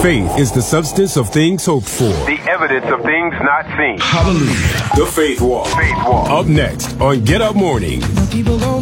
Faith is the substance of things hoped for. The evidence of things not seen. Hallelujah. The Faith Walk. Faith Walk. Up next on Get Up Mornings. People gon'